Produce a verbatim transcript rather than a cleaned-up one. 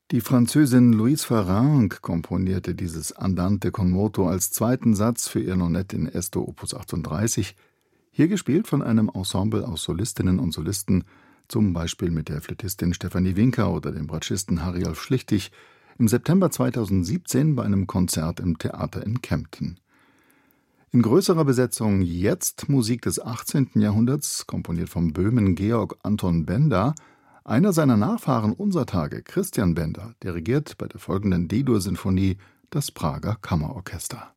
Die Französin Louise Farrenc komponierte dieses Andante con moto als zweiten Satz für ihr Nonet in Esto Opus achtunddreißig, hier gespielt von einem Ensemble aus Solistinnen und Solisten, zum Beispiel mit der Flötistin Stefanie Winker oder dem Bratschisten Harry-Olf Schlichtig, im September zweitausendsiebzehn bei einem Konzert im Theater in Kempten. In größerer Besetzung jetzt Musik des achtzehnten Jahrhunderts, komponiert vom Böhmen Georg Anton Benda. Einer seiner Nachfahren unser Tage, Christian Benda, dirigiert bei der folgenden D-Dur-Sinfonie das Prager Kammerorchester.